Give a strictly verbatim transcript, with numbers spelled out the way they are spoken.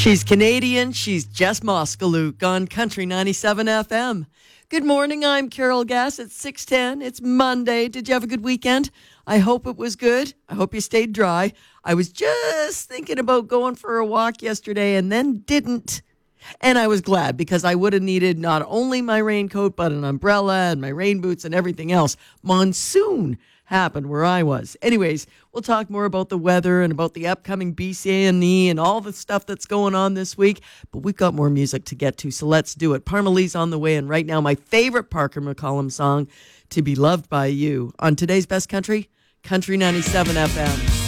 She's Canadian. She's Jess Moskaluke on Country ninety-seven F M. Good morning. I'm Carol Gass. It's six ten. It's Monday. Did you have a good weekend? I hope it was good. I hope you stayed dry. I was just thinking about going for a walk yesterday and then didn't. And I was glad because I would have needed not only my raincoat, but an umbrella and my rain boots and everything else. Monsoon happened where I was. Anyways, we'll talk more about the weather and about the upcoming B C A and E and all the stuff that's going on this week. But we've got more music to get to, so let's do it. Parmalee's on the way, and right now my favorite Parker McCollum song, To Be Loved by You, on today's Best Country, Country ninety-seven F M.